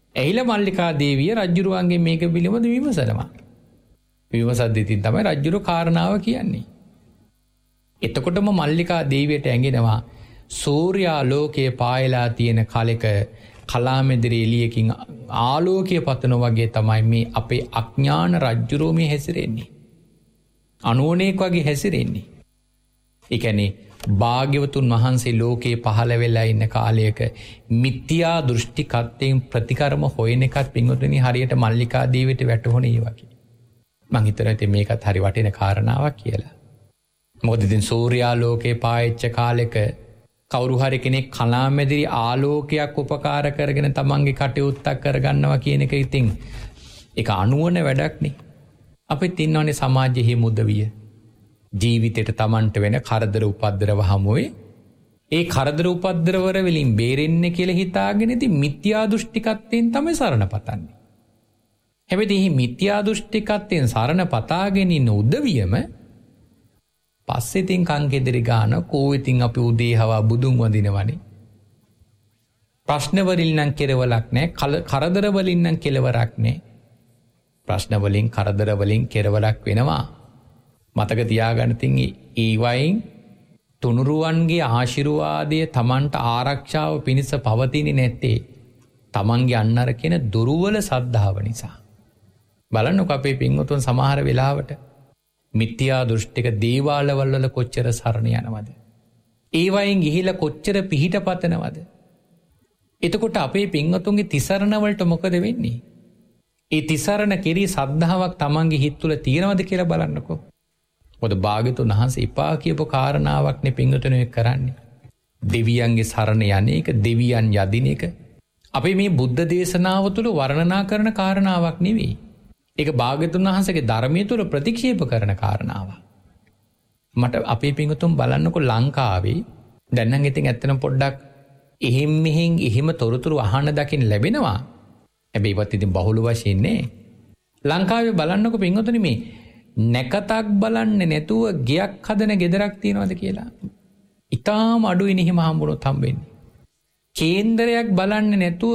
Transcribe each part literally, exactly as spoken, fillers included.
ඇහිලා මල්ලිකා දේවිය රජුරුවන්ගේ මේක පිළිබඳ විමසනවා. විමසද්දී තමයි රජුරු කාරණාව කියන්නේ. එතකොටම මල්ලිකා දේවියට ඇඟෙනවා සූර්යා ලෝකයේ පායලා තියෙන කලෙක කලාමෙදිරි එළියකින් ආලෝකය පතන වගේ තමයි මේ අපේ අඥාන රජුරෝ මේ හැසිරෙන්නේ. අනුවණෙක් වගේ හැසිරෙන්නේ. ඒ කියන්නේ භාග්‍යවතුන් වහන්සේ ලෝකේ පහළ වෙලා ඉන්න කාලයක මිත්‍යා දෘෂ්ටිකත්වයෙන් ප්‍රතිකර්ම හොයන එකත් පින්වතුනි හරියට මල්ලිකා දේවියට වැටහුණේ ඒ වගේ. මං හිතනවා ඉතින් මේකත් හරි වටින කාරණාවක් කියලා. මොකද ඉතින් සූර්යා ලෝකේ පායච්ච කාලෙක කවුරු හරි කෙනෙක් කලාමැදිරි ආලෝකයක් උපකාර කරගෙන තමන්ගේ කටයුත්තක් කරගන්නවා කියන එක ඉතින් ඒක අනුවන වැඩක් නේ. අපිත් ඉන්නවනේ සමාජයේ මුදවිය. ජීවිතේට තමන්ට වෙන කරදර උපද්දරව හමුවේ ඒ කරදර උපද්දරවර වලින් බේරෙන්න කියලා හිතාගෙන ඉතින් මිත්‍යා දෘෂ්ටිකත්වයෙන් තමයි සරණ පතන්නේ. හැබැයි මේ මිත්‍යා දෘෂ්ටිකත්වයෙන් සරණ පතාගෙන ඉන්න උදවියම පස්සේ තින් කංකෙදිරි ගාන කෝ ඉතින් අපි උදේ හවා බුදුන් වඳිනවනේ. ප්‍රශ්න වලින් නම් කෙලවරක් නැහැ. කරදර වලින් නම් කෙලවරක් නැහැ. ප්‍රශ්න වලින් කරදර වලින් කෙලවරක් වෙනවා. මතක තියාගන්න තින් ඒ වයින් තුනුරුවන්ගේ ආශිර්වාදය Tamanට ආරක්ෂාව පිණිස පවතින්නේ නැත්තේ Tamanගේ අන්නර කියන දුර්වල සද්ධාව නිසා. බලන්නකො අපේ පින්වතුන් සමහර වෙලාවට මිත්‍යා දෘෂ්ටික දේවාලවල වල කොච්චර සරණ යනවද? ඒ වයින් ගිහිලා කොච්චර පිහිට පතනවද? එතකොට අපේ පින්වතුන්ගේ තිසරණ වලට මොකද වෙන්නේ? ඒ තිසරණ කෙරී සද්ධාාවක් Tamanගේ හිත තුළ තියෙනවද කියලා බලන්නකෝ. මොකද භාග්‍යතුන් වහන්සේ ඉපා කියපු කාරණාවක් නේ පින්වතුනෝ කරන්නේ. දෙවියන්ගේ සරණ යන්නේ එක දෙවියන් යදින එක. අපි මේ බුද්ධ දේශනාව තුළ වර්ණනා කරන කාරණාවක් නෙවෙයි. ඒක භාග්‍යතුන් වහන්සේගේ ධර්මයේ තුල ප්‍රතික්ෂේප කරන කාරණාවක්. මට අපේ පින්වතුන් බලන්නකෝ ලංකාවේ දැන් නම් ඉතින් ඇත්තටම පොඩ්ඩක් එහෙම් මෙහෙන් එහෙම තොරතුරු අහන්න දකින්න ලැබෙනවා. හැබැයි ඒවත් ඉතින් බහුල වශයෙන් නේ. ලංකාවේ බලන්නකෝ පින්වතුනි මේ නැකතක් බලන්නේ නැතුව ගයක් හදන ගෙදරක් තියනවද කියලා. ඊටාම අඩුයි නෙහිම හම්බුනොත් හම්බෙන්නේ. කේන්දරයක් බලන්නේ නැතුව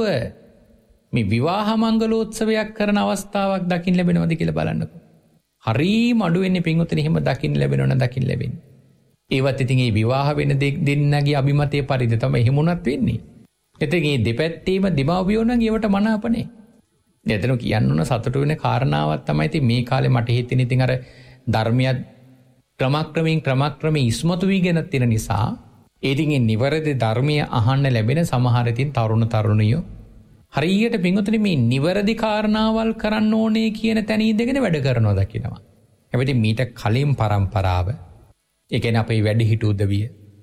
මේ විවාහ මංගලෝත්සවයක් කරන අවස්ථාවක් දකින්න ලැබෙනවද කියලා බලන්නකෝ. හරිම අඩු වෙන්නේ පින්වතුනි එහෙම දකින්න ලැබෙනව නම් දකින්න ලැබෙන්නේ. ඒවත් ඉතින් මේ විවාහ වෙන දෙන්නගේ අභිමතයේ පරිදි තමයි එහෙමුණත් වෙන්නේ. ඉතින් මේ දෙපැත්තේම දෙමාපියෝ නම් ඒවට මනාපනේ. එතන කියන්න ඕන සතුටු වෙන කාරණාවක් තමයි ඉතින් මේ කාලේ මට හිතෙන ඉතින් අර ධර්මයක් ක්‍රමක්‍රමයෙන් ක්‍රමක්‍රමයෙන් ඉස්මතු වීගෙන තියෙන නිසා ඒ ඉතින් මේ නිවැරදි ධර්මය අහන්න ලැබෙන සමහර ඉතින් තරුණ තරුණියෝ හරියට පින්වතුනි මේ නිවැරදි කාරණාවල් කරන්න ඕනේ කියන තැන ඉඳගෙන වැඩ කරනවා දකිනවා. හැබැයි මීට කලින් පරම්පරාව ඒ කියන්නේ අපේ වැඩිහිටි උදවිය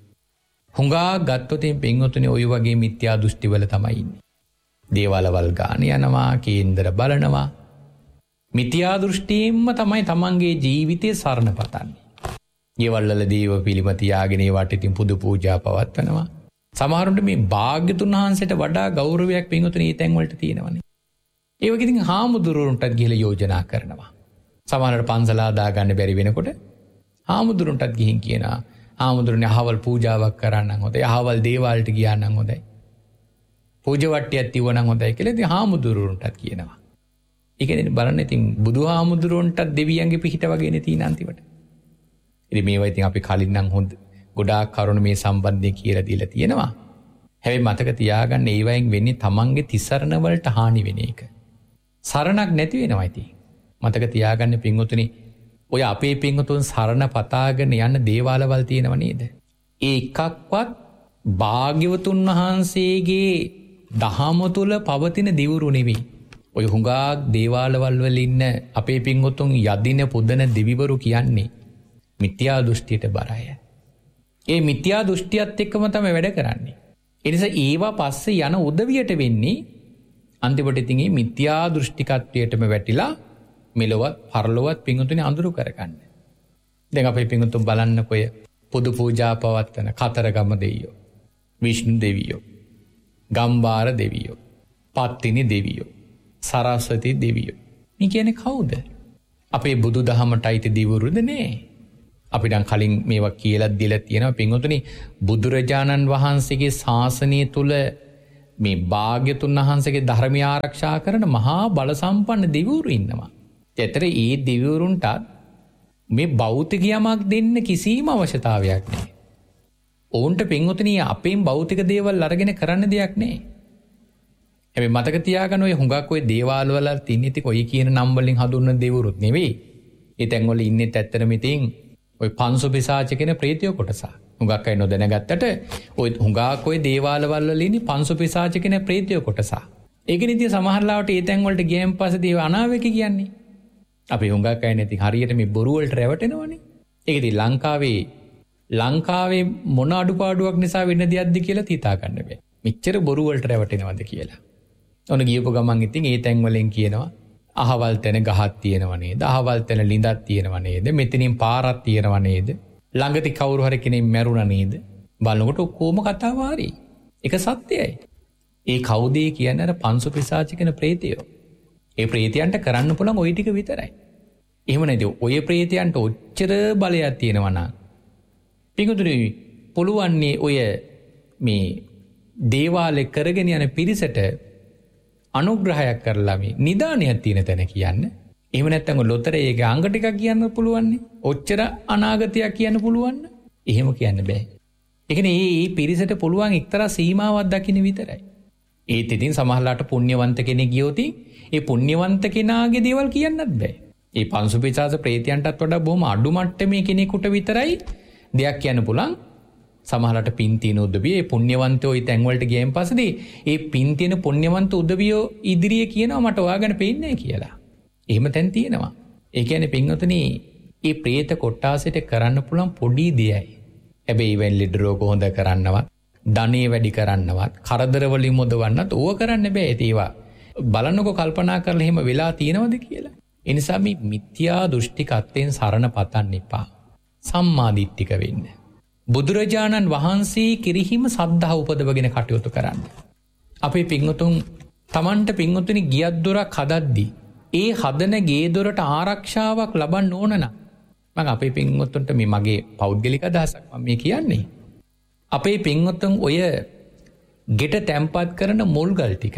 හුඟා ගත්තොත් පින්වතුනි ඔය වගේ මිත්‍යා දෘෂ්ටි වල තමයි ඉන්නේ. දේවාලවල් ගාන යනවා, කේන්දර බලනවා. මිත්‍යා දෘෂ්ටියෙන්ම තමයි තමන්ගේ ජීවිතේ සරණ පතන්නේ. ඊවල වල දේව පිළිම තියාගෙන ඒවට ඉතින් පුදු පූජා පවත්වනවා. සමහරුන්ට මේ භාග්‍යතුන් වහන්සේට වඩා ගෞරවයක් පින්වතුනි මේ තැන් වලට තියෙනවනේ. ඒ වගේ ඉතින් හාමුදුරුවන්ටත් ගිහලා යෝජනා කරනවා. සමහරවිට පන්සල හදා ගන්න බැරි වෙනකොට හාමුදුරුවන්ටත් ගිහින් කියනවා හාමුදුරනේ අහවල් පූජාවක් කරන්නම් හොඳයි. අහවල් දේවාලට ගියා නම් හොඳයි. පූජවට්ටියක් තියුවා නම් හොඳයි කියලා ඉතින් හාමුදුරුවන්ටත් කියනවා. ඒ කියන්නේ බලන්න ඉතින් බුදුහාමුදුරුවන්ටත් දෙවියන්ගේ පිහිට වගේනේ තියෙන අන්තිමට. ඉතින් මේවා ඉතින් අපි කලින් නම් හොඳ ගොඩාක් කරුණු මේ සම්බන්ධයෙන් කියලා දීලා තියෙනවා. හැබැයි මතක තියාගන්න ඒ වයින් වෙන්නේ තමන්ගේ තිසරණ වලට හානි වෙන එක. සරණක් නැති වෙනවා ඉතින්. මතක තියාගන්න පින්වතුනි ඔය අපේ පින්වතුන් සරණ පතාගෙන යන දේවාලවල් තියෙනව නේද? ඒ එකක්වත් භාග්‍යවතුන් වහන්සේගේ දහම තුල පවතින දිවුරු නෙවෙයි. ඔය හුඟක් දේවාලවල් වල ඉන්න අපේ පින්වතුන් යදින පුදන දෙවිවරු කියන්නේ මිත්‍යා දෘෂ්ටියට බරයි. ඒ මිත්‍යා දෘෂ්ටියත් එක්කම තමයි වැඩ කරන්නේ. ඒ නිසා ඒවා පස්සේ යන උදවියට වෙන්නේ අන්තිමට ඉතින් මේ මිත්‍යා දෘෂ්ටිකත්වයටම වැටිලා මෙලොවත් පරලොවත් පිංගුතුනි අඳුරු කරගන්න. දැන් අපේ පිංගුතුන් බලන්නකොය පොදු පූජා පවත්වන කතරගම දෙවියෝ, විෂ්ණු දෙවියෝ, ගම්බාර දෙවියෝ, පත්තිනි දෙවියෝ, සරස්වති දෙවියෝ. මේ කියන්නේ කවුද? අපේ බුදුදහමට අයිති දිවුරුද නේ? අපි දැන් කලින් මේවා කියලා දීලා තියෙනවා පින්වතුනි බුදුරජාණන් වහන්සේගේ ශාසනය තුල මේ භාග්‍යතුන් වහන්සේගේ ධර්මය ආරක්ෂා කරන මහා බල සම්පන්න දෙවිවරු ඉන්නවා. ඒතර ඒ දෙවිවරුන්ට මේ භෞතික යමක් දෙන්න කිසිම අවශ්‍යතාවයක් නැහැ. ඔවුන්ට පින්වතුනි අපේම භෞතික දේවල් අරගෙන කරන්න දෙයක් නැහැ. හැබැයි මතක තියාගන්න ඔය හුඟක් ඔය දේවාල වල තින්නේ තික ඔය කියන නම් වලින් හඳුන්වන දෙවිවරුත් නෙවෙයි. ඒ තැන් වල ඉන්නේ ඇත්තටම ඉතින් ඔය පංසු පිසාච කියන ප්‍රේතයෝ කොටසක්. හුඟක් අය නොදැනගත්තට ඔය හුඟක් ඔය දේවාල වල ඉන්නේ පංසු පිසාච කියන ප්‍රේතයෝ කොටසක්. ඒකනේ ඉතින් සමහරලාවට ඒ තැන් වලට ගියන් පස්සේ දේව අනාවේක කියන්නේ. අපි හුඟක් අය නැති හරියට මේ බොරු වලට රැවටෙනවනේ. ඒක ඉතින් ලංකාවේ ලංකාවේ මොන අඩුපාඩුවක් නිසා වෙන දෙයක්ද කියලා හිතා ගන්න බෑ. මෙච්චර බොරු වලට රැවටෙනවද කියලා. ඔන්න ගියපු ගමන් ඉතින් ඒ තැන් වලින් කියනවා අහවල් තැන ගහක් තියෙනව නේද? අහවල් තැන ලිඳක් තියෙනව නේද? මෙතනින් පාරක් තියෙනව නේද? ළඟදී කවුරු හරි කෙනෙක් මැරුණා නේද? බලනකොට කොහොම කතාව හරි. ඒක සත්‍යයි. ඒ කවුද කියන්නේ අර පංසු පිසාච කියන ප්‍රේතයෝ. ඒ ප්‍රේතයන්ට කරන්න පුළුවන් ওই ටික විතරයි. එහෙම නැති ඔය ප්‍රේතයන්ට ඔච්චර බලයක් තියෙනවා නම් පිටුදුනේ පුළුවන්නේ ඔය මේ දේවාලේ කරගෙන යන පිරිසට අනුග්‍රහයක් කරලා මේ නිදානියක් තියෙන තැන කියන්න. එහෙම නැත්නම් ලොතරේගේ අංග ටිකක් කියන්න පුළුවන්නේ. ඔච්චර අනාගතයක් කියන්න පුළුවන්. එහෙම කියන්න බෑ. ඒ කියන්නේ මේ පිරිසට පුළුවන් එක්තරා සීමාවක් දකින්න විතරයි. ඒත් ඉතින් සමහරලාට පුණ්‍යවන්ත කෙනෙක් ගියොත් ඒ පුණ්‍යවන්ත කෙනාගේ දේවල් කියන්නත් බෑ. ඒ පංසු පිසාච ප්‍රේතයන්ටත් වඩා බොහොම අඩු මට්ටමේ කෙනෙකුට විතරයි දෙයක් කියන්න පුළුවන්. සමහරලාට පින් තියෙන උදවිය ඒ පුණ්‍යවන්තයෝ ඒ තැන් වලට ගියන් පස්සේ ඒ පින් තියෙන පුණ්‍යවන්ත උදවියෝ ඉදිරියේ කියනවා මට ඔයාගෙන පේන්නේ කියලා. එහෙම තැන් තියෙනවා. ඒ කියන්නේ පින්වතුනි මේ പ്രേත කොට්ටාසෙට කරන්න පුළුවන් පොඩි දෙයයි. හැබැයි වෙන් ලෙඩ රෝග හොඳ කරන්නවත්, ධනෙ වැඩි කරන්නවත්, කරදර වලින් මුදවන්නත් ඕව කරන්න බෑ. ඒවා බලන්නකෝ කල්පනා කරලා එහෙම වෙලා තියෙනවද කියලා. ඒ නිසා මේ මිත්‍යා දෘෂ්ටිකත්වයෙන් සරණ පතන්න එපා. සම්මා දිට්ඨික වෙන්න. බුදුරජාණන් වහන්සේ කිරිහිම සද්ධා උපදවගෙන කටයුතු කරන්න. අපේ පින්වතුන් Tamanට පින්වතුනි ගියක් දොරක් හදද්දී ඒ හදන ගේ දොරට ආරක්ෂාවක් ලබන්න ඕන නම් මම අපේ පින්වතුන්ට මේ මගේ පෞද්ගලික අදහසක් මම මේ කියන්නේ. අපේ පින්වතුන් ඔය ගෙට තැම්පත් කරන මුල්ගල් ටික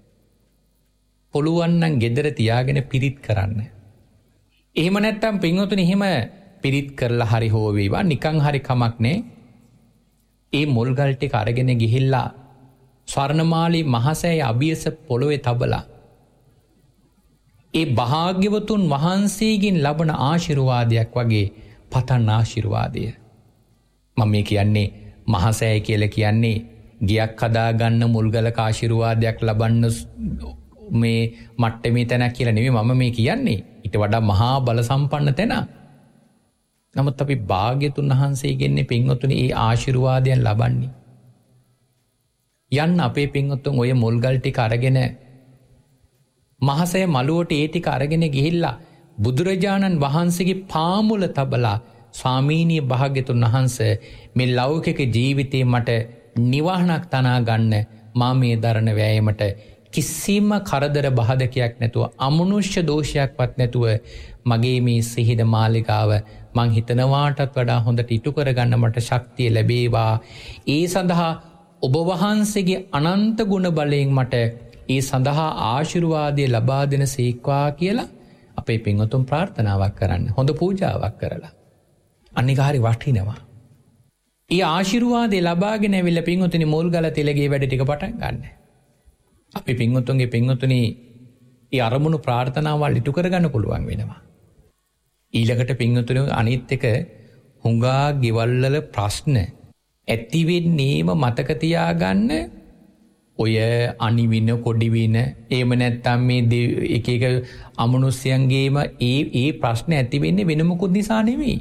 පුළුවන් නම් ගෙදර තියාගෙන පිරිත් කරන්න. එහෙම නැත්නම් පින්වතුනි එහෙම පිරිත් කරලා හරි හෝ වේවා නිකන් හරි කමක් නෑ. ඒ මුල්ගල් ටික අරගෙන ගිහිල්ලා ස්වර්ණමාලී මහසෑය අභියස පොළොවේ තබලා ඒ භාග්‍යවතුන් වහන්සේගෙන් ලබන ආශිර්වාදයක් වගේ පතන් ආශිර්වාදය. මම මේ කියන්නේ මහසෑය කියලා කියන්නේ ගියක් හදාගන්න මුල්ගලක ආශිර්වාදයක් ලබන්න මේ මට්ටමේ තැනක් කියලා නෙමෙයි මම මේ කියන්නේ. ඊට වඩා මහා බල සම්පන්න තැන. නමුත් අපි භාග්‍යතුන් වහන්සේගෙන් පින්වතුනි ඒ ආශිර්වාදයන් ලබන්නේ. යන්න අපේ පින්වතුන් ඔය මුල්ගල් ටික අරගෙන මහසය මළුවට ඒ ටික අරගෙන ගිහිල්ලා බුදුරජාණන් වහන්සේගේ පාමුල තබලා ස්වාමීනී භාග්‍යතුන් වහන්සේ මේ ලෞකික ජීවිතේ මට නිවහනක් තනා ගන්න මා මේ දරණ වෑයමට කිසිම කරදර බාධකයක් නැතුව අමනුෂ්‍ය දෝෂයක්වත් නැතුව මගේ මේ සිහින මාලිකාව මං හිතනවාටත් වඩා හොඳට ඉටු කරගන්න මට ශක්තිය ලැබේවා. ඒ සඳහා ඔබ වහන්සේගේ අනන්ත ගුණ බලයෙන් මට ඒ සඳහා ආශිර්වාදය ලබා දෙන සීක්වා කියලා අපේ පින්වතුන් ප්‍රාර්ථනාවක් කරන්න. හොඳ පූජාවක් කරලා. අනික හරි වටිනවා. ඒ ආශිර්වාදය ලබාගෙන ඇවිල්ලා පින්වතුනි මුල්ගල තෙලගේ වැඩ ටික පටන් ගන්න. අපි පින්වතුන්ගේ පින්වතුනි ඒ අරමුණු ප්‍රාර්ථනාවල් ඉටු කරගන්න පුළුවන් වෙනවා. ඊළඟට පින්වතුනි අනිත් එක හුඟා ගෙවල් වල ප්‍රශ්න ඇති වෙන්නේම මතක තියාගන්න ඔය අනිවින කොඩිවින එහෙම නැත්නම් මේ එක එක අමනුෂ්‍යයන්ගේම ඒ ඒ ප්‍රශ්න ඇති වෙන්නේ වෙන මොකුත් නිසා නෙවෙයි.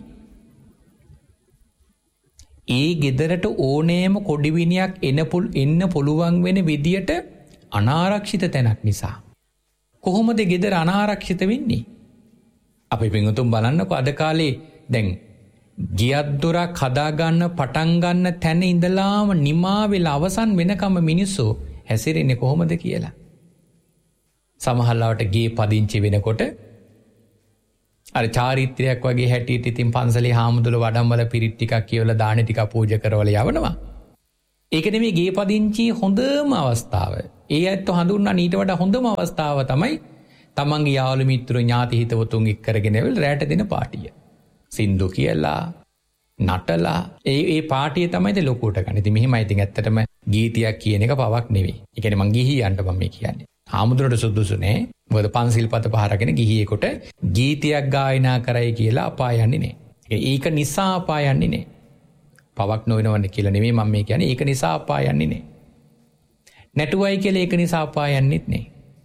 ඒ ගෙදරට ඕනෑම කොඩිවිනියක් එන පුල් එන්න පුළුවන් වෙන විදියට අනාරක්ෂිත තැනක් නිසා. කොහොමද ගෙදර අනාරක්ෂිත වෙන්නේ? අපි පින්වතුන් බලන්නකො අද කාලේ දැන් ගියක් දොරක් හදාගන්න පටන් ගන්න තැන ඉඳලාම නිමා වෙලා අවසන් වෙනකම් මිනිස්සු හැසිරෙන්නේ කොහොමද කියලා. සමහරවිට ගේ පදිංචි වෙනකොට අර චාරිත්‍රයක් වගේ හැටියට ඉතින් පන්සලේ හාමුදුරුවෝ වඩම්වල පිරිත් ටිකක් කියවලා දාන ටිකක් පූජා කරවලා යවනවා. ඒක නෙමෙයි ගේ පදිංචියේ හොඳම අවස්ථාව. ඒ ඇත්ත හඳුන්වන ඊට වඩා හොඳම අවස්ථාව තමයි තමන්ගේ යාළු මිත්‍රෝ ඥාති හිතවතුන් එක්ක කරගෙන ඇවිල්ලා රැට දෙන පාටිය. සින්දු කියලා නටලා ඒ ඒ පාටිය තමයි ඉතින් ලොකුවට ගන්න. ඉතින් මෙහිමයි ඉතින් ඇත්තටම ගීතයක් කියන එක පවක් නෙවෙයි. ඒ කියන්නේ මං ගිහියන්ට මම මේ කියන්නේ. හාමුදුරට සුදුසු නෑ. මොකද පන්සිල් පත පහරගෙන ගිහියෙකුට ගීතයක් ගායනා කරයි කියලා අපාය යන්නේ නෑ. ඒක නිසා අපාය යන්නේ නෑ. පවක් නොවෙනවන්නේ කියලා නෙවෙයි මම මේ කියන්නේ. ඒක නිසා අපාය යන්නේ නෑ. නැටුවයි කියලා ඒක නිසා අපාය යන්නෙත් නෑ.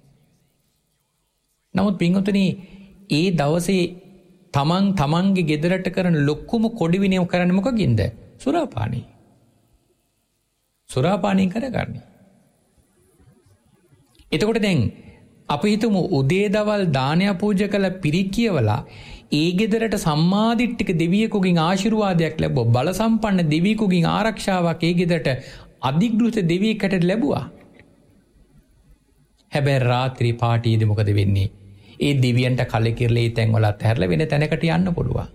නමුත් පින්වතුනි ඒ දවසේ තමන් තමන්ගේ ගෙදරට කරන ලොක්කුම කොඩි විනය කරන්නේ මොකකින්ද? සුරාපානයි. සුරාපානයි කරගන්නේ. එතකොට දැන් අපි හිතමු උදේ දවල් දානය පූජා කළ පිරිකියවලා ඒ ගෙදරට සම්මාදිට්ඨික දෙවියෙකුගෙන් ආශිර්වාදයක් ලැබුවා. බල සම්පන්න දෙවියෙකුගෙන් ආරක්ෂාවක් ඒ ගෙදරට අධිග්‍රහිත දෙවියෙකුට ලැබුවා. හැබැයි රාත්‍රී පාටියේදී මොකද වෙන්නේ? ඒ දෙවියන්ට කලකිරලා ඒ තැන්වල අතහැරලා වෙන තැනකට යන්න පුළුවන්.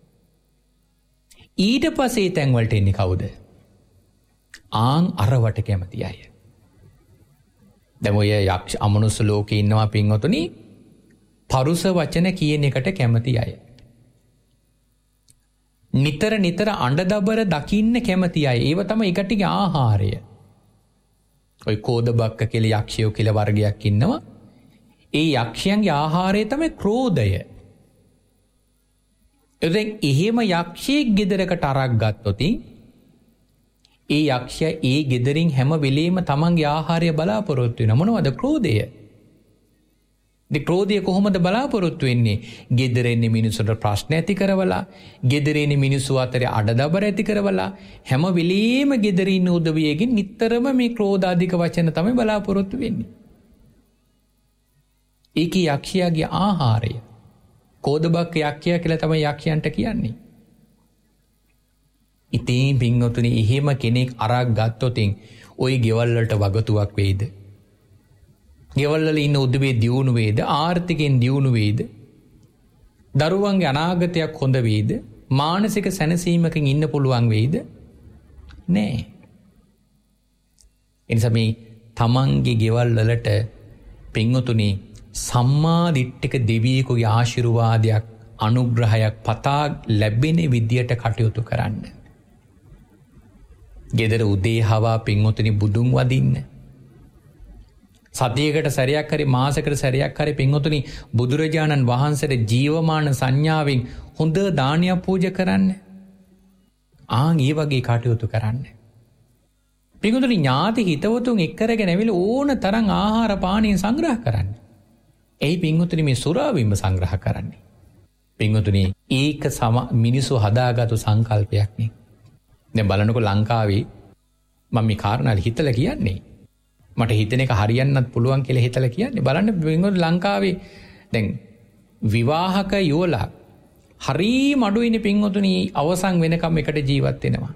ඊට පස්සේ ඒ තැන් වලට එන්නේ කවුද? ආන් අරවට කැමති අය. දැන් ඔය යක්ෂ අමනුෂ්‍ය ලෝකේ ඉන්නවා පින්වතුනි පරුස වචන කියන එකට කැමති අය. නිතර නිතර අඬදබර දකින්න කැමති අය. ඒව තමයි ඒකටිගේ ආහාරය. ඔය කෝදබක්ක කියලා යක්ෂයෝ කියලා වර්ගයක් ඉන්නවා. ඒ යක්ෂයන්ගේ ආහාරය තමයි ක්‍රෝධය. එතෙන් එහෙම යක්ෂයෙක් ගෙදරකට අරක් ගත්තොත් ඒ යක්ෂයා ඒ ගෙදරින් හැම වෙලේම තමන්ගේ ආහාරය බලාපොරොත්තු වෙන මොනවද? ක්‍රෝධය. දී ක්‍රෝධය කොහොමද බලාපොරොත්තු වෙන්නේ? ගෙදර ඉන්න මිනිස්සුන්ට ප්‍රශ්න ඇති කරවලා, ගෙදර ඉන්න මිනිස්සු අතරේ අඩදබර ඇති කරවලා, හැම වෙලේම ගෙදර ඉන්න උදවියගෙන් නිතරම මේ ක්‍රෝධාධික වචන තමයි බලාපොරොත්තු වෙන්නේ. ඒකී යක්ෂයාගේ ආහාරය. කෝදබක්ක යක්ෂයා කියලා තමයි යක්ෂයන්ට කියන්නේ. ඉතින් පින්වතුනි එහෙම කෙනෙක් අරක් ගත්තොත් ওই ගෙවල් වලට වගතුවක් වෙයිද? ගෙවල් වල ඉන්න උදවිය දියුණු වේද? ආර්ථිකයෙන් දියුණු වේද? දරුවන්ගේ අනාගතයක් හොඳ වේද? මානසික සැනසීමකින් ඉන්න පුළුවන් වෙයිද? නෑ. එනිසා මේ තමන්ගේ ගෙවල් වලට පින්වතුනි සම්මා දිට්ඨික දෙවියෙකුගේ ආශිර්වාදයක් අනුග්‍රහයක් පතා ලැබෙන විදියට කටයුතු කරන්න. ගෙදර උදේ හවා පින්වතුනි බුදුන් වදින්න. සතියකට සැරයක් හරි මාසයකට සැරයක් හරි පින්වතුනි බුදුරජාණන් වහන්සේට ජීවමාන සංඥාවෙන් හොඳ දානයක් පූජා කරන්න. ආන් ඒ වගේ කටයුතු කරන්න. පින්වතුනි ඥාති හිතවතුන් එක් කරගෙන ඇවිල්ලා ඕන තරම් ආහාර පානීය සංග්‍රහ කරන්න. එයි පින්වතුනි මේ සුරාවින්ම සංග්‍රහ කරන්නේ. පින්වතුනි ඒක සම මිනිසු හදාගත්තු සංකල්පයක් නේ. දැන් බලනකො ලංකාවේ මම මේ කාරණා හිතලා කියන්නේ. මට හිතන එක හරියන්නත් පුළුවන් කියලා හිතලා කියන්නේ. බලන්න පින්වතුනි ලංකාවේ දැන් විවාහක යුවලා හරි මඩුයිනේ පින්වතුනි අවසන් වෙනකම් එකට ජීවත් වෙනවා.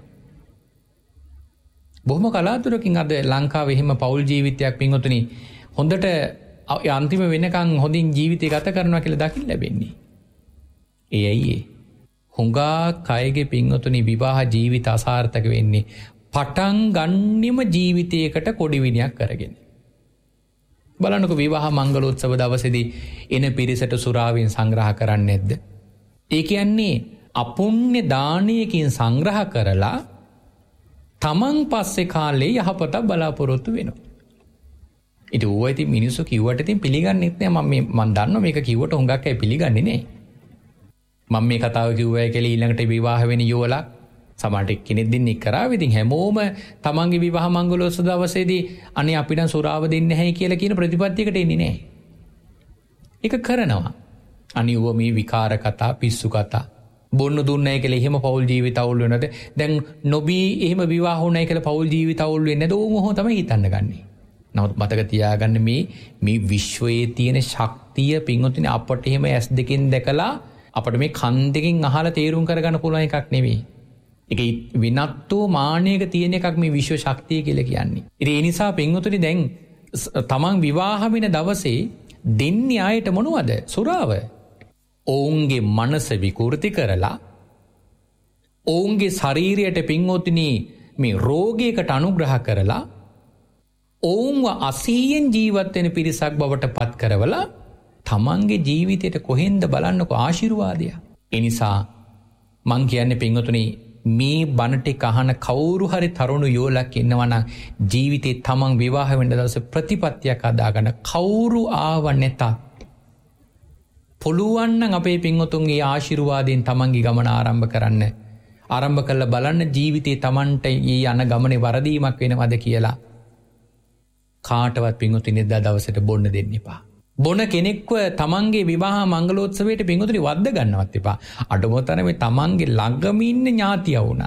බොහොම කලාතුරකින් අද ලංකාවේ එහෙම පෞල් ජීවිතයක් පින්වතුනි හොඳට අන්තිම වෙනකන් හොඳින් ජීවිතය ගත කරනවා කියලා දකින්න ලැබෙන්නේ. ඒ ඇයි හුඟා කයගේ පින්වතුනි විවාහ ජීවිත අසාර්ථක වෙන්නේ පටන් ගන්නෙම ජීවිතයකට කොඩි විනයක් කරගෙන. බලන්නකො විවාහ මංගලෝත්සව දවසේදී එන පිරිසට සුරාවෙන් සංග්‍රහ කරන්නේ නැද්ද? ඒ කියන්නේ අපුණ්‍ය දානයකින් සංග්‍රහ කරලා තමන් පස්සේ කාලේ යහපත බලාපොරොත්තු වෙනවා. ඉතින් ඌව ඉතින් මිනිස්සු කිව්වට ඉතින් පිළිගන්නෙත් නෑ. මම මේ මම දන්නවා මේක කිව්වට හුඟක් අය පිළිගන්නේ නෑ. මම මේ කතාව කිව්වයි කියලා ඊළඟට විවාහ වෙන යුවලක් සමහරට කෙනෙක් දෙන්නෙක් කරාවේ. ඉතින් හැමෝම තමන්ගේ විවාහ මංගලෝත්සව දවසේදී අනේ අපි නම් සුරාව දෙන්නේ නැහැ කියලා කියන ප්‍රතිපත්තියකට එන්නේ නෑ. ඒක කරනවා. අනේ ඌව මේ විකාර කතා පිස්සු කතා බොන්න දුන්නයි කියලා එහෙම පෞල් ජීවිත අවුල් වෙනද? දැන් නොබී එහෙම විවාහ වුණයි කියලා පෞල් ජීවිත අවුල් වෙන්නේ නැද? ඕම ඔහොම තමයි හිතන්න ගන්නේ. නමුත් මතක තියාගන්න මේ මේ විශ්වයේ තියෙන ශක්තිය පින්වතුනි අපට එහෙම ඇස් දෙකෙන් දැකලා අපිට මේ කන් දෙකෙන් අහලා තේරුම් කරගන්න පුළුවන් එකක් නෙවෙයි. ඒක විනත්තු මාන්නයක තියෙන එකක් මේ විශ්ව ශක්තිය කියලා කියන්නේ. ඉතින් ඒ නිසා පින්වතුනි දැන් තමන් විවාහ වෙන දවසේ දෙන්නේ ආයෙට මොනවද? සුරාව. ඔවුන්ගේ මනස විකෘති කරලා ඔවුන්ගේ ශරීරයට පින්වතුනි මේ රෝගයකට අනුග්‍රහ කරලා ඔවුන්ව අසීයෙන් ජීවත් වෙන පිරිසක් බවට පත් කරවලා තමන්ගේ ජීවිතයට කොහෙන්ද බලන්නකො ආශිර්වාදය. ඒ නිසා මං කියන්නේ පින්වතුනි මේ බණ ටික අහන කවුරු හරි තරුණ යෝලක් ඉන්නවා නම් ජීවිතේ තමන් විවාහ වෙන්න දවසේ ප්‍රතිපත්තියක් හදාගන්න කවුරු ආව නැතත් පුළුවන් නම් අපේ පින්වතුන්ගේ ආශිර්වාදයෙන් තමන්ගේ ගමන ආරම්භ කරන්න. ආරම්භ කළා බලන්න ජීවිතේ තමන්ට ඊ යන ගමනේ වරදීමක් වෙනවද කියලා. කාටවත් පින්වතුනි එදා දවසට බොන්න දෙන්න එපා. බොන කෙනෙක්ව තමන්ගේ විවාහ මංගලෝත්සවයට පින්වතුනි වද්ද ගන්නවත් එපා. අඩුමතරම මේ තමන්ගේ ළඟම ඉන්න ඥාතියා වුණා.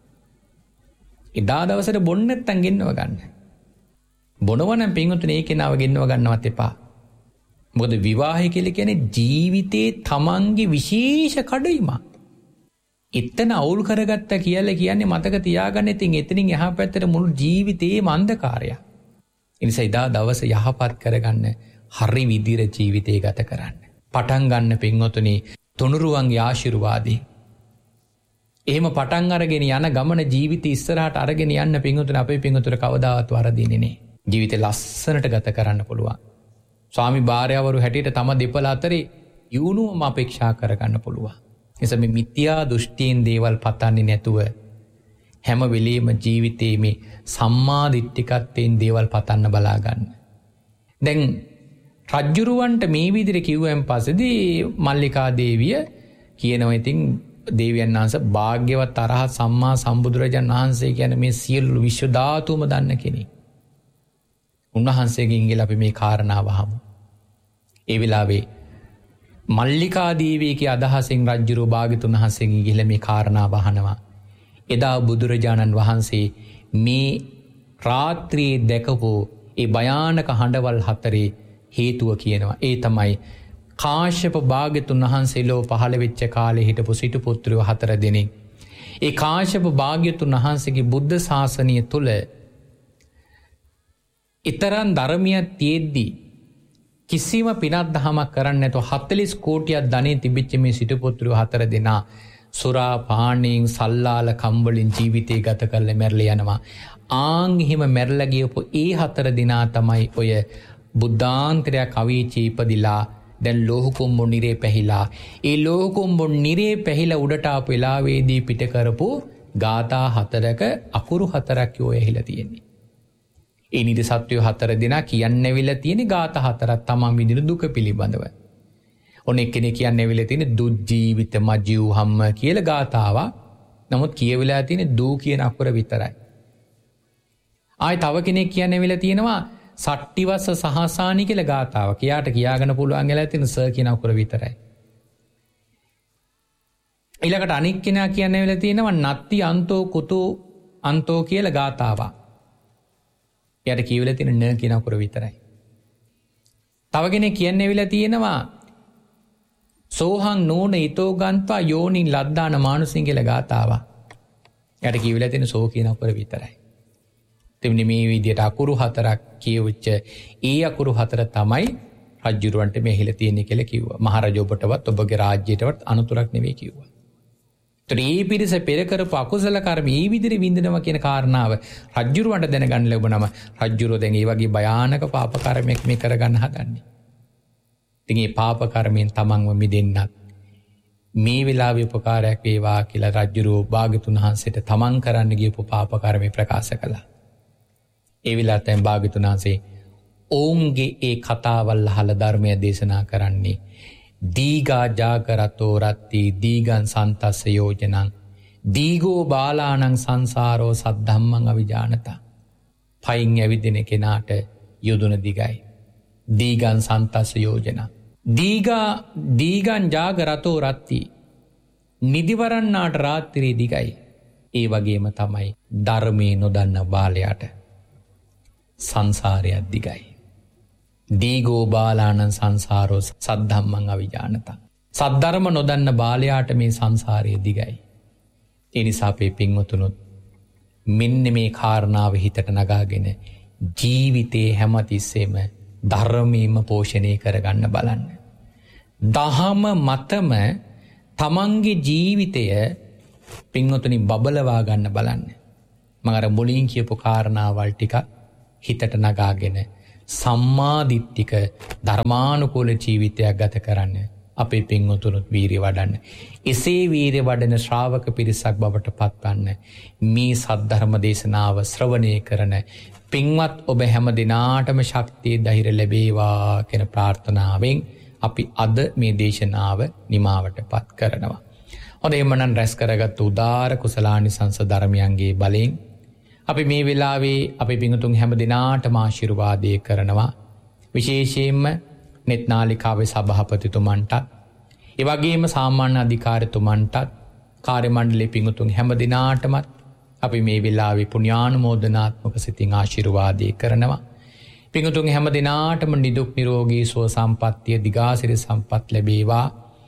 එදා දවසට බොන්න නැත්තම් ගෙන්නව ගන්න. බොනවනම් පින්වතුනි ඒ කෙනාව ගෙන්නව ගන්නවත් එපා. මොකද විවාහය කියලා කියන්නේ ජීවිතේ තමන්ගේ විශේෂ කඩයිමක්. එතන අවුල් කරගත්ත කියලා කියන්නේ මතක තියාගන්න. ඉතින් එතනින් එහා පැත්තට මුළු ජීවිතේම අන්ධකාරයක්. ඒ නිසා එදා දවස යහපත් කරගන්න හරි විදිහට ජීවිතේ ගත කරන්න. පටන් ගන්න පින්වතුනි තුනුරුවන්ගේ ආශිර්වාදේ. එහෙම පටන් අරගෙන යන ගමන ජීවිතය ඉස්සරහට අරගෙන යන්න පින්වතුනි අපේ පින්වතුන්ට කවදාවත් වරදින්නේ නැහැ. ජීවිතේ ලස්සනට ගත කරන්න පුළුවන්. ස්වාමි භාර්යාවරු හැටියට තම දෙපළ අතරේ යුණුවම අපේක්ෂා කරගන්න පුළුවන්. එනිසා මේ මිත්‍යා දෘෂ්ටියෙන් දේවල් පතන්නේ නැතුව හැම වෙලෙම ජීවිතේ මේ සම්මා දිට්ඨිකත්වයෙන් දේවල් පතන්න බලා ගන්න. දැන් රජ්ජුරුවන්ට මේ විදිහට කිව්වෙන් පස්සේදී මල්ලිකා දේවිය කියනවා ඉතින් දේවයන් වහන්සේ භාග්‍යවත් අරහත් සම්මා සම්බුදුරජාණන් වහන්සේ කියන මේ සියලු විශ්ව ධාතුම දන්න කෙනෙක්. උන්වහන්සේගෙන් ඉංගල අපි මේ කාරණාව අහමු. ඒ වෙලාවේ මල්ලිකා දේවියගේ අදහසෙන් රජ්ජුරුව භාග්‍යතුන් වහන්සේගෙන් ගිහිල්ලා මේ කාරණාව අහනවා. එදා බුදුරජාණන් වහන්සේ මේ රාත්‍රියේ දැකපු ඒ භයානක හඬවල් හතරේ හේතුව කියනවා. ඒ තමයි කාශ්‍යප භාග්‍යතුන් වහන්සේ ලෝ පහළ වෙච්ච කාලේ හිටපු සිටු පුත්‍රයෝ හතර දෙනෙක්. ඒ කාශ්‍යප භාග්‍යතුන් වහන්සේගේ බුද්ධ ශාසනය තුල ඊතරම් ධර්මයක් තියෙද්දි කිසිම පිනක් දහමක් කරන්නේ නැතුව හතළිස් කෝටියක් ධනෙ තිබිච්ච මේ සිටු පුත්‍රයෝ හතර දෙනා සුරා පානයෙන් සල්ලාල කම්වලින් ජීවිතේ ගත කරලා මැරලා යනවා. ආන් එහෙම මැරලා ගියපු ඒ හතර දෙනා තමයි ඔය බුද්ධාන්තරයක් අවීචී ඉපදිලා දැන් ලෝහකුම්බු නිරේ පැහිලා. ඒ ලෝහකුම්බු නිරේ පැහිලා උඩට ආපු වෙලාවේදී පිට කරපු ගාථා හතරක අකුරු හතරක් යෝ ඇහිලා තියෙන්නේ. ඒ නිදි සත්වයෝ හතර දෙනා කියන්නේ විල තියෙන ගාථා හතරක් තමන් විඳින දුක පිළිබඳව. ඔන්න එක්කෙනෙක් කියන්නේ විල තියෙන දුජ්ජීවිත මජීව් හම්ම කියලා ගාථාවක්. නමුත් කියවිලා තියෙන දූ කියන අකුර විතරයි. ආයි තව කෙනෙක් කියන්නේ විල තියෙනවා සට්ටිවස්ස සහසානි කියලා ගාථාවක්. කියාට කියාගන්න පුළුවන් වෙලා තියෙන ස කියන අකුර විතරයි. ඊළඟට අනික් කෙනා කියන්නේ විල තියෙනවා නත්ති අන්තෝ කුතු අන්තෝ කියලා ගාථාවක්. යට කියවිලා තියෙන න කියන අකුර විතරයි. තව කෙනෙක් කියන්නේ විල තියෙනවා සෝහං නෝන ඊතෝ ගන්තා යෝනින් ලද්දාන මානුසින් කියලා ගාථාවක්. යට කියවිලා තියෙන සෝ කියන අකුර විතරයි. දෙවෙනි මේ විදිහට අකුරු හතරක් කියවිච්ච ඒ අකුරු හතර තමයි රජුරවන්ට මෙහිලා තියෙන්නේ කියලා කිව්වා. මහරජා ඔබටවත් ඔබගේ රාජ්‍යයටවත් අනුතරක් නෙවෙයි කිව්වා. ඒ පිරිස පෙර කරපු අකුසල කර්ම මේ විදිහට විඳිනවා කියන කාරණාව රජ්ජුරුවන්ට දැනගන්න ලැබුණාම රජ්ජුරුව දැන් මේ වගේ භයානක පාප කර්මයක් මේ කරගන්න හදන්නේ. ඉතින් මේ පාප කර්මෙන් තමන්ව මිදෙන්නත් මේ වෙලාවේ උපකාරයක් වේවා කියලා රජ්ජුරුව භාග්‍යතුන් වහන්සේට තමන් කරන්න ගියපු පාප කර්මේ ප්‍රකාශ කළා. ඒ වෙලාවට දැන් භාග්‍යතුන් වහන්සේ ඔවුන්ගේ ඒ කතාවල් අහලා ධර්මය දේශනා කරන්නේ දීගා ජාගරතෝ රත්ති දීගං සන්තස්ස යෝජනං දීගෝ බාලානං සංසාරෝ සද්ධම්මං අවිජානතා. පයින් ඇවිදින කෙනාට යොදුන දිගයි. දීගං සන්තස්ස යෝජනං දීගා දීගං ජාගරතෝ රත්ති නිදිවරන්නාට රාත්‍රී දිගයි. ඒ වගේම තමයි ධර්මයේ නොදන්න බාලයාට සංසාරයක් දිගයි. දීගෝ බාලානං සංසාරෝ සද්ධම්මං අවිජානතා. සද්ධර්ම නොදන්න බාලයාට මේ සංසාරය දිගයි. ඒ නිසා අපේ පින්වතුනොත් මෙන්න මේ කාරණාව හිතට නගාගෙන ජීවිතේ හැමතිස්සෙම ධර්මයෙන්ම පෝෂණය කරගන්න බලන්න. දහම මතම තමන්ගේ ජීවිතය පින්වතුනි බබලවා ගන්න බලන්න. මම අර මුලින් කියපු කාරණාවල් ටික හිතට නගාගෙන සම්මාදිට්ඨික ධර්මානුකූල ජීවිතයක් ගත කරන්න අපේ පින්වතුනුත් වීරිය වඩන්න. එසේ වීරිය වඩන ශ්‍රාවක පිරිසක් බවට පත්වන්න මේ සද්ධර්ම දේශනාව ශ්‍රවණය කරන පින්වත් ඔබ හැම දිනාටම ශක්තිය ධෛර්ය ලැබේවා කියන ප්‍රාර්ථනාවෙන් අපි අද මේ දේශනාව නිමාවට පත් කරනවා. හොඳ එමනම් රැස් කරගත් උදාර කුසලානිසංස ධර්මයන්ගේ බලයෙන් අපි මේ වෙලාවේ අපි පින්තුන් හැම දිනාටම ආශිර්වාදේ කරනවා. විශේෂයෙන්ම net නාලිකාවේ සභාපතිතුමන්ට ඒ වගේම සාමාන්‍ය අධිකාරිතුමන්ට කාර්ය මණ්ඩලයේ පින්තුන් හැම දිනාටම අපි මේ වෙලාවේ පුණ්‍යානුමෝදනාත්මක සිතින් ආශිර්වාදේ කරනවා. පින්තුන් හැම දිනාටම නිදුක් නිරෝගී සුව සම්පන්නිය දිගාසිරි සම්පත් ලැබේවා.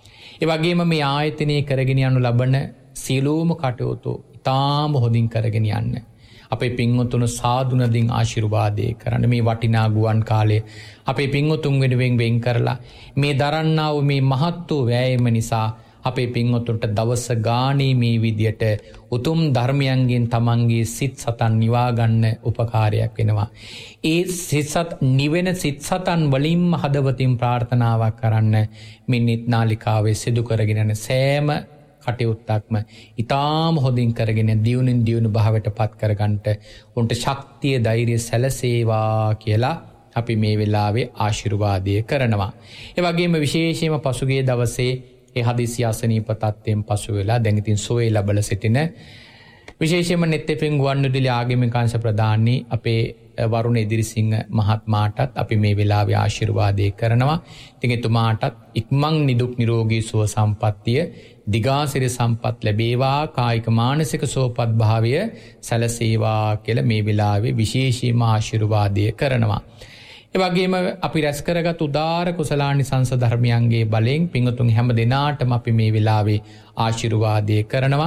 ඒ වගේම මේ ආයතනයේ කරගෙන යනු ලබන සීලෝම කටයුතු ඉතාම හොඳින් කරගෙන යන්න අපේ පින්වතුන් සාදුනදින් ආශිර්වාදේ කරන්න. මේ වටිනා ගුවන් කාලයේ අපේ පින්වතුන් වෙනුවෙන් වෙන් කරලා මේ දරන්නා වූ මේ මහත් වූ වෑයම නිසා අපේ පින්වතුන්ට දවස ගානේ මේ විදියට උතුම් ධර්මයන්ගෙන් තමන්ගේ සිත් සතන් නිවා ගන්න උපකාරයක් වෙනවා. ඒ සිත් සත් නිවෙන සිත් සතන් වලින්ම හදවතින් ප්‍රාර්ථනාවක් කරන්න මේ නිත් නාලිකාවේ සිදු කරගෙන යන සෑම කටයුත්තක්ම ඊටාම හොඳින් කරගෙන දියුණුන් දියුණු භාවයට පත් කරගන්නට උන්ට ශක්තිය ධෛර්යය සැලසේවා කියලා අපි මේ වෙලාවේ ආශිර්වාදය කරනවා. ඒ වගේම විශේෂයෙන්ම පසුගිය දවසේ ඒ හදිසි අසනීප තත්ත්වයෙන් පසු වෙලා දැන් ඉතින් සුවය ලැබලා සිටින විශේෂයෙන්ම net එෆ් එම් ගුවන්විදුලි ආගමික අංශ ප්‍රධානී අපේ වරුණ ඉදිරිසිංහ මහත්මයාටත් අපි මේ වෙලාවේ ආශිර්වාදේ කරනවා. ඉතින් එතුමාටත් ඉක්මන් නිදුක් නිරෝගී සුව සම්පන්නිය දිගාසිරි සම්පත් ලැබේවා, කායික මානසික සුවපත් භාවය සැලසේවා කියලා මේ වෙලාවේ විශේෂයෙන්ම ආශිර්වාදය කරනවා. ඒ වගේම අපි රැස් කරගත් උදාර කුසලානිසංස ධර්මයන්ගේ බලයෙන් පින්වතුන් හැම දිනාටම අපි මේ වෙලාවේ ආශිර්වාදය කරනවා.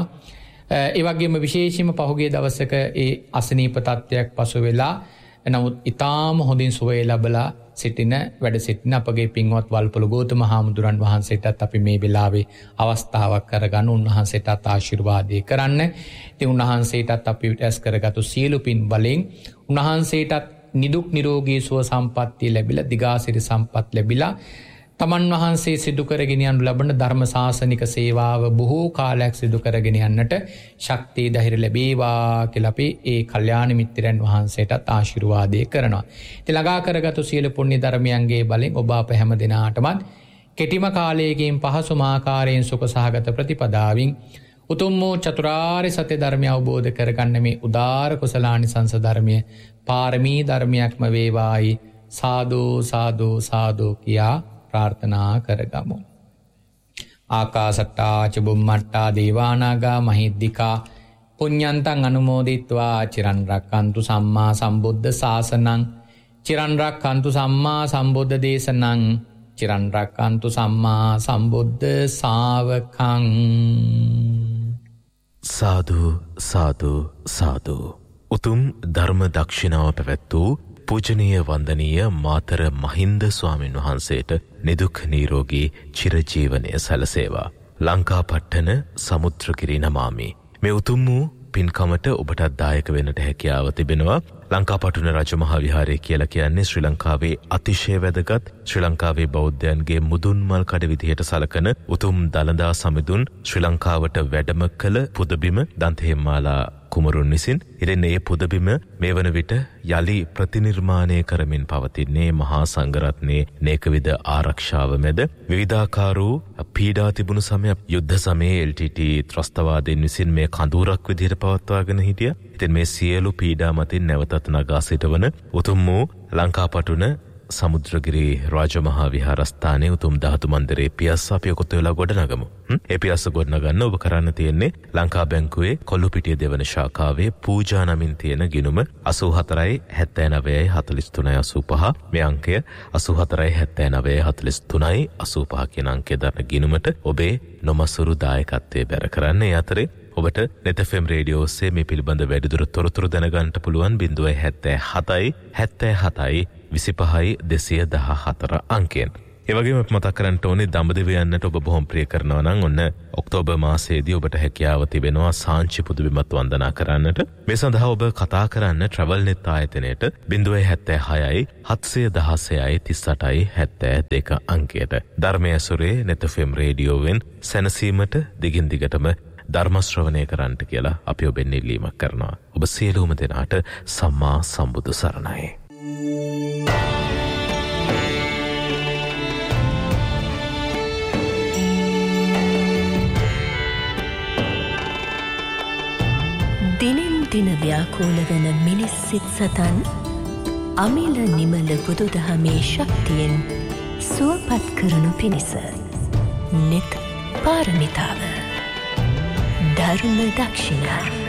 ඒ වගේම විශේෂයෙන්ම පහුගිය දවසක ඒ අසනීප තත්ත්වයක් පසු වෙලා නමුත් ඊටාම හොඳින් සුවය ලැබලා සිටින වැඩ සිටින අපගේ පින්වත් වල්පොළ ගෞතම හාමුදුරන් වහන්සේටත් අපි මේ වෙලාවේ අවස්ථාවක් කරගන්න උන්වහන්සේටත් ආශිර්වාදේ කරන්න. ඉතින් උන්වහන්සේටත් අපි රැස් කරගත්තු සියලු පින් බලෙන් උන්වහන්සේටත් නිදුක් නිරෝගී සුව සම්පන්නිය ලැබිලා දිගාසිරි සම්පත් ලැබිලා තමන් වහන්සේ සිදු කරගෙන යනු ලබන ධර්ම ශාසනික සේවාව බොහෝ කාලයක් සිදු කරගෙන යන්නට ශක්තිය ධෛර්ය ලැබේවා කියලා අපි ඒ කල්යාණ මිත්‍රයන් වහන්සේටත් ආශිර්වාදේ කරනවා. ඉතින් ළඟා කරගත්තු සියලු පුණ්‍ය ධර්මයන්ගේ බලෙන් ඔබ අප හැම දිනාටමත් කෙටිම කාලයකින් පහසුම ආකාරයෙන් සුඛ සහගත ප්‍රතිපදාවින් උතුම් වූ චතුරාර්ය සත්‍ය ධර්මය අවබෝධ කරගන්න මේ උදාර කුසලානිසංස ධර්මයේ පාරමී ධර්මයක්ම වේවායි සාදු සාදු සාදු කියා ප්‍රාර්ථනා කරගමු. ආකාසට්ටා ච බුම්මට්ටා දේවානාගා මහිද්దికා පුඤ්ඤන්තං අනුමෝදිත්වා චිරන් රක්칸තු සම්මා සම්බුද්ධ ශාසනං චිරන් රක්칸තු සම්මා සම්බුද්ධ දේශනං චිරන් රක්칸තු සම්මා සම්බුද්ධ ශාවකං. සාදු සාදු සාදු. උතුම් ධර්ම දක්ෂිනාව පැවැත්වූ පූජනීය වන්දනීය මාතර මහින්ද ස්වාමින් වහන්සේට නිදුක් නිරෝගී චිරජීවනය සැලසේවා. ලංකාපට්ටන සමුද්‍රකිරි නමාමි. මේ උතුම් වූ පින්කමට ඔබටත් දායක වෙන්නට හැකියාව තිබෙනවා. ලංකාපටුන රජමහා විහාරය කියලා කියන්නේ ශ්‍රී ලංකාවේ අතිශය වැදගත් ශ්‍රී ලංකාවේ බෞද්ධයන්ගේ මුදුන්මල් කඩ විදිහට සලකන උතුම් දළදා සමිඳුන් ශ්‍රී ලංකාවට වැඩම කළ පුදබිම දන්තේමාලා කුමරුන් විසින් ඉතින් මේ පුදබිම මේ වන විට යලි ප්‍රතිනිර්මාණය කරමින් පවතින්නේ මහා සංඝරත්නයේ නේකවිද ආරක්ෂාව මැද විවිධාකාර වූ පීඩා තිබුණු සමය යුද්ධ සමයේ එල් ටී ටී ත්‍රස්තවාදීන් විසින් මේ කඳුරක් විදිහට පවත්වාගෙන හිටියා. ඉතින් මේ සියලු පීඩා මතින් නැවතත් නගා සිටවන උතුම් වූ ලංකාපටුන සමුද්‍රගිරි රාජමහා විහාරස්ථානයේ උතුම් ධාතු මන්දිරයේ පියස්ස අපි එකතු වෙලා ගොඩනගමු. ඒ පියස්ස ගොඩනගන්න ඔබ කරන්න තියෙන්නේ ලංකා බැංකුවේ කොල්ලුපිටිය දෙවන ශාඛාවේ පූජා නමින් තියෙන ගිණුම අසූ හතරයි හැත්තෑ නවයයි හතළිස් තුනයි අසූ පහ. මේ අංකය අසූ හතරයි හැත්තෑ නවයයි හතළිස් තුනයි අසූ පහ කියන අංකය දරන ගිණුමට ඔබේ නොමසුරු දායකත්වයේ බැර කරන්න. ඒ අතරේ ඔබට net එෆ් එම් රේඩියෝ ඔස්සේ මේ පිළිබඳ වැඩිදුර තොරතුරු දැනගන්නට පුළුවන් ज़ीरो सेवन सेवन हत्तर हत्तर विसिपහයි දෙසිය දහ හතර අංකයෙන්. ඒ වගේම මතක් කරන්න ඕනේ දඹදිව යන්නට ඔබ බොහොම ප්‍රිය කරනවා නම් ඔන්න ඔක්තෝබර් මාසයේදී ඔබට හැකියාව තිබෙනවා සාංචි පුදුබිමත් වන්දනා කරන්නට. මේ සඳහා ඔබ කතා කරන්න ට්‍රැවල් නෙත් ආයතනයට ज़ीरो सात छह सात एक ज़ीरो तीस अठ सात दो අංකයට. ධර්මය සුරේ නෙත් එෆ් එම් රේඩියෝවෙන් සැනසීමට දිගින් දිගටම ධර්ම ශ්‍රවණය කරන්නට කියලා අපි ඔබෙන් ඉල්ලීමක් කරනවා. ඔබ සියලුම දෙනාට සම්මා සම්බුදු සරණයි. දිනෙන් දින ව්‍යාකූල වන මිනිස් සිත් සතන් අමිල නිමල බුදුදහමේ ශක්තියෙන් සුවපත් කරනු පිණිස නෙත් පාරමිතාව ධර්ම දක්ෂිනා